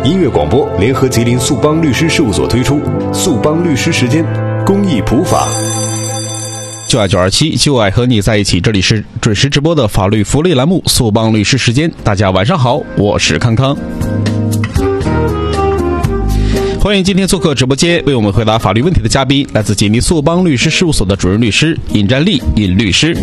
音乐广播联合吉林速邦律师事务所推出速邦律师时间公益普法。 就爱927，就爱和你在一起。这里是准时直播的法律福利栏目速邦律师时间。大家晚上好，我是康康。欢迎今天做客直播间为我们回答法律问题的嘉宾，来自吉林速邦律师事务所的主任律师尹占利尹律师。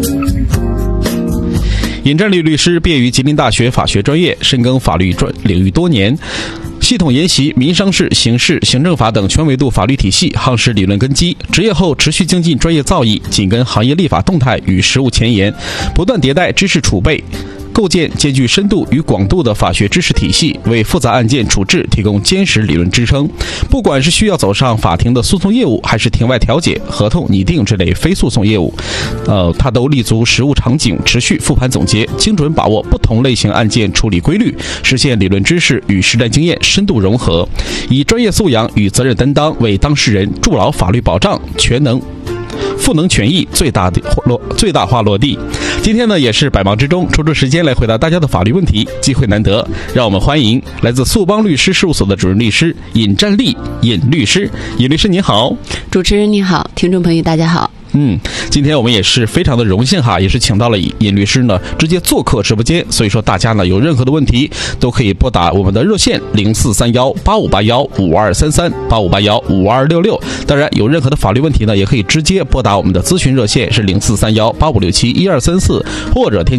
尹占利律师毕业于吉林大学法学专业，深耕法律领域多年，系统研习民商事、刑事、行政法等全维度法律体系，夯实理论根基。执业后持续精进专业造诣，紧跟行业立法动态与实务前沿，不断迭代知识储备，构建兼具深度与广度的法学知识体系，为复杂案件处置提供坚实理论支撑。不管是需要走上法庭的诉讼业务，还是庭外调解、合同拟定这类非诉讼业务，他都立足实务场景，持续复盘总结，精准把握不同类型案件处理规律，实现理论知识与实战经验深度融合，以专业素养与责任担当为当事人筑牢法律保障，赋能权益最大化落地。今天呢，也是百忙之中抽出时间来回答大家的法律问题，机会难得，让我们欢迎来自速邦律师事务所的主任律师尹占利尹律师。尹律师您好。 主持人你好，听众朋友大家好。 今天我们也是非常的荣幸哈，也是请到了尹律师呢直接做客直播间，所以说大家呢有任何的问题都可以拨打我们的热线04318581523385815266。当然有任何的法律问题呢，也可以直接拨打我们的咨询热线是043185671234，或者添